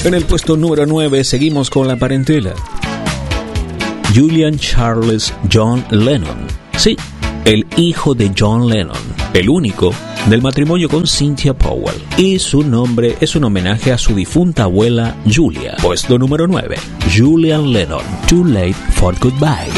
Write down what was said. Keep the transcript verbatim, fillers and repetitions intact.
En el puesto número nueve seguimos con la parentela. Julian Charles John Lennon. Sí, el hijo de John Lennon, el único del matrimonio con Cynthia Powell. Y su nombre es un homenaje a su difunta abuela Julia. Puesto número nueve. Julian Lennon, Too Late for Goodbye.